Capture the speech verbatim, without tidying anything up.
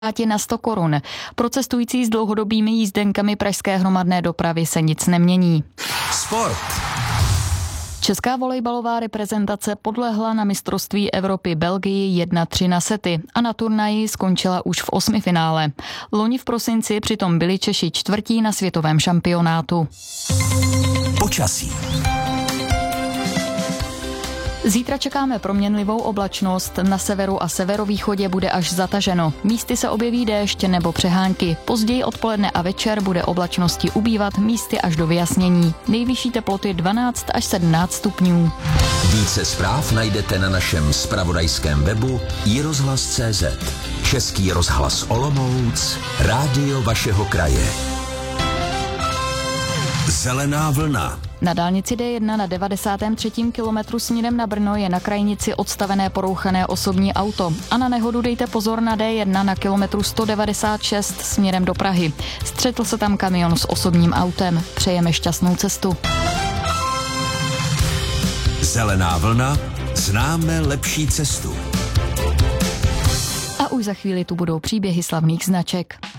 na sto korun. Pro cestující s dlouhodobými jízdenkami pražské hromadné dopravy se nic nemění. Sport. Česká volejbalová reprezentace podlehla na mistrovství Evropy Belgii jedna tři na sety a na turnaji skončila už v osmifinále. Loni v prosinci přitom byli Češi čtvrtí na světovém šampionátu. Počasí. Zítra čekáme proměnlivou oblačnost, na severu a severovýchodě bude až zataženo. Místy se objeví déšť nebo přehánky. Později odpoledne a večer bude oblačnosti ubývat, místy až do vyjasnění. Nejvyšší teploty dvanáct až sedmnáct stupňů. Více zpráv najdete na našem zpravodajském webu i rozhlas tečka cé zet. Český rozhlas Olomouc, rádio vašeho kraje. Zelená vlna. Na dálnici D jedna na devadesátém třetím kilometru směrem na Brno je na krajnici odstavené porouchané osobní auto. A na nehodu dejte pozor na D jedna na kilometru sto devadesát šest směrem do Prahy. Střetl se tam kamion s osobním autem. Přejeme šťastnou cestu. Zelená vlna. Známe lepší cestu. A už za chvíli tu budou příběhy slavných značek.